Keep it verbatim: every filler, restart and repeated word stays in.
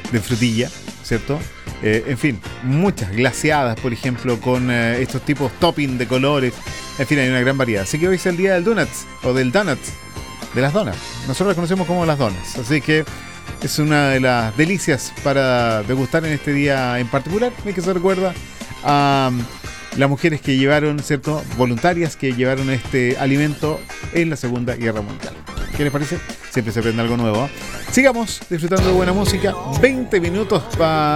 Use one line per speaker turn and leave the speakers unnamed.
de frutilla, ¿cierto? Eh, en fin, muchas glaseadas, por ejemplo, con eh, estos tipos topping de colores. En fin, hay una gran variedad. Así que hoy es el día del donuts, o del donut, de las donas. Nosotros las conocemos como las donas. Así que es una de las delicias para degustar en este día en particular, y que se recuerda a um, las mujeres que llevaron, ¿cierto?, voluntarias que llevaron este alimento en la Segunda Guerra Mundial. ¿Qué les parece? Siempre se aprende algo nuevo, ¿eh? Sigamos disfrutando de buena música. veinte minutos para